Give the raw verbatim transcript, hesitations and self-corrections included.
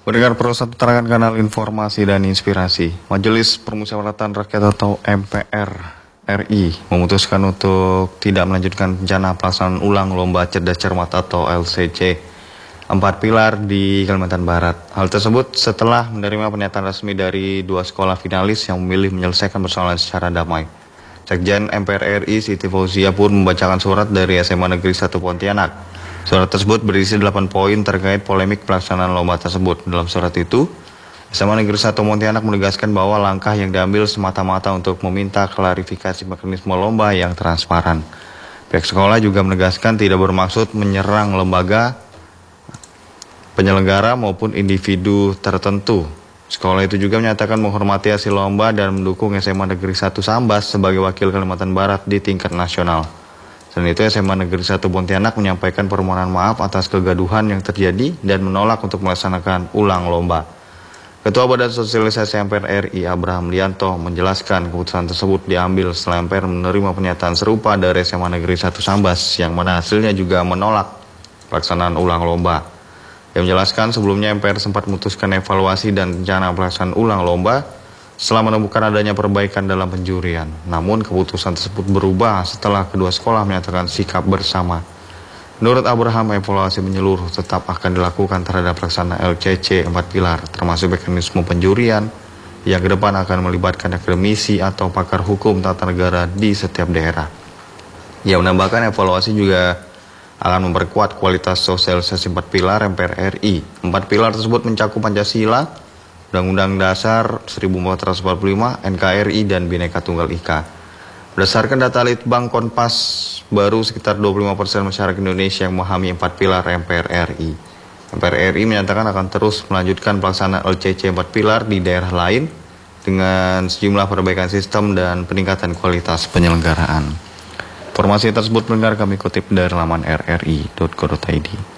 Pendengar Pro satu Terangan Kanal Informasi dan Inspirasi, Majelis Permusyawaratan Rakyat atau M P R R I memutuskan untuk tidak melanjutkan rencana pelaksanaan ulang Lomba Cerdas Cermat atau L C C Empat Pilar di Kalimantan Barat. Hal tersebut setelah menerima pernyataan resmi dari dua sekolah finalis yang memilih menyelesaikan persoalan secara damai. Sekjen M P R R I Siti Fauzia pun membacakan surat dari S M A Negeri satu Pontianak. Surat tersebut berisi delapan poin terkait polemik pelaksanaan lomba tersebut. Dalam surat itu, S M A Negeri satu Pontianak menegaskan bahwa langkah yang diambil semata-mata untuk meminta klarifikasi mekanisme lomba yang transparan. Pihak sekolah juga menegaskan tidak bermaksud menyerang lembaga, penyelenggara maupun individu tertentu. Sekolah itu juga menyatakan menghormati hasil lomba dan mendukung S M A Negeri satu Sambas sebagai wakil Kalimantan Barat di tingkat nasional. Selain itu, S M A Negeri satu Pontianak menyampaikan permohonan maaf atas kegaduhan yang terjadi dan menolak untuk melaksanakan ulang lomba. Ketua Badan Sosialisasi M P R R I Abraham Lianto menjelaskan keputusan tersebut diambil setelah M P R menerima pernyataan serupa dari S M A Negeri satu Sambas yang mana hasilnya juga menolak pelaksanaan ulang lomba. Yang menjelaskan sebelumnya M P R sempat memutuskan evaluasi dan rencana pelaksanaan ulang lomba setelah menemukan adanya perbaikan dalam penjurian. Namun keputusan tersebut berubah setelah kedua sekolah menyatakan sikap bersama. Menurut Abraham, evaluasi menyeluruh tetap akan dilakukan terhadap pelaksanaan L C C Empat Pilar, termasuk mekanisme penjurian yang ke depan akan melibatkan akademisi atau pakar hukum tata negara di setiap daerah. Ia menambahkan evaluasi juga akan memperkuat kualitas sosialisasi Empat Pilar M P R R I. Empat pilar tersebut mencakup Pancasila, Undang-Undang Dasar seribu empat ratus empat puluh lima, N K R I, dan Bhinneka Tunggal Ika. Berdasarkan data Litbang Kompas, baru sekitar dua puluh lima persen masyarakat Indonesia yang memahami empat pilar M P R R I. M P R R I menyatakan akan terus melanjutkan pelaksanaan L C C empat pilar di daerah lain dengan sejumlah perbaikan sistem dan peningkatan kualitas penyelenggaraan. Informasi tersebut benar kami kutip dari laman r r i titik co titik i d.